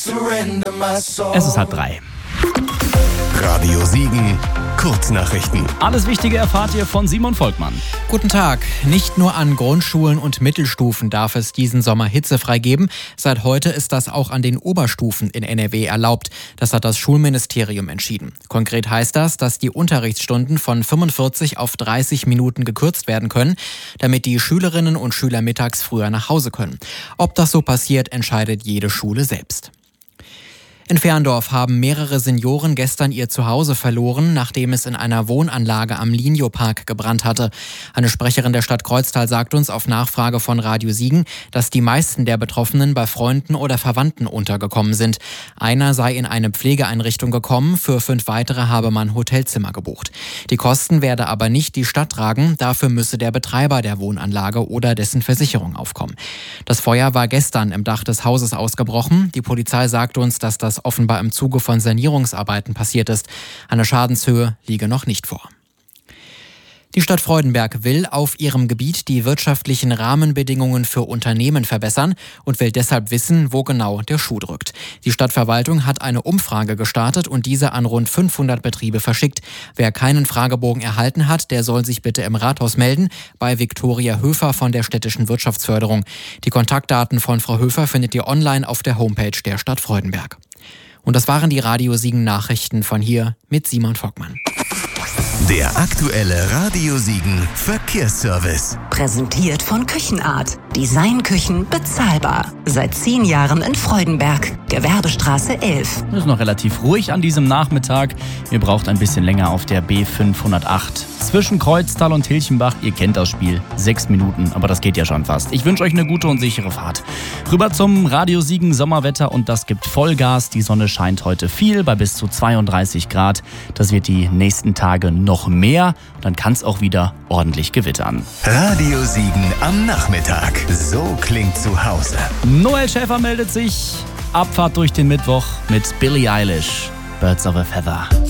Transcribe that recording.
Es ist 2:30. Radio Siegen, Kurznachrichten. Alles Wichtige erfahrt ihr von Simon Volkmann. Guten Tag. Nicht nur an Grundschulen und Mittelstufen darf es diesen Sommer hitzefrei geben. Seit heute ist das auch an den Oberstufen in NRW erlaubt. Das hat das Schulministerium entschieden. Konkret heißt das, dass die Unterrichtsstunden von 45 auf 30 Minuten gekürzt werden können, damit die Schülerinnen und Schüler mittags früher nach Hause können. Ob das so passiert, entscheidet jede Schule selbst. In Ferndorf haben mehrere Senioren gestern ihr Zuhause verloren, nachdem es in einer Wohnanlage am Linio-Park gebrannt hatte. Eine Sprecherin der Stadt Kreuztal sagt uns auf Nachfrage von Radio Siegen, dass die meisten der Betroffenen bei Freunden oder Verwandten untergekommen sind. Einer sei in eine Pflegeeinrichtung gekommen, für 5 weitere habe man Hotelzimmer gebucht. Die Kosten werde aber nicht die Stadt tragen, dafür müsse der Betreiber der Wohnanlage oder dessen Versicherung aufkommen. Das Feuer war gestern im Dach des Hauses ausgebrochen. Die Polizei sagt uns, dass das offenbar im Zuge von Sanierungsarbeiten passiert ist. Eine Schadenshöhe liege noch nicht vor. Die Stadt Freudenberg will auf ihrem Gebiet die wirtschaftlichen Rahmenbedingungen für Unternehmen verbessern und will deshalb wissen, wo genau der Schuh drückt. Die Stadtverwaltung hat eine Umfrage gestartet und diese an rund 500 Betriebe verschickt. Wer keinen Fragebogen erhalten hat, der soll sich bitte im Rathaus melden, bei Viktoria Höfer von der städtischen Wirtschaftsförderung. Die Kontaktdaten von Frau Höfer findet ihr online auf der Homepage der Stadt Freudenberg. Und das waren die Radio Siegen Nachrichten von hier mit Simon Volkmann. Der aktuelle Radio Siegen Verkehrsservice. Präsentiert von Küchenart. Designküchen bezahlbar. Seit 10 Jahren in Freudenberg. Gewerbestraße 11. Es ist noch relativ ruhig an diesem Nachmittag. Ihr braucht ein bisschen länger auf der B508. Zwischen Kreuztal und Hilchenbach, ihr kennt das Spiel. 6 Minuten, aber das geht ja schon fast. Ich wünsche euch eine gute und sichere Fahrt. Rüber zum Radio Siegen Sommerwetter und das gibt Vollgas. Die Sonne scheint heute viel bei bis zu 32 Grad. Das wird die nächsten Tage noch mehr. Dann kann es auch wieder ordentlich gewittern. Radio Siegen am Nachmittag. So klingt zu Hause. Noel Schäfer meldet sich. Abfahrt durch den Mittwoch mit Billie Eilish. Birds of a Feather.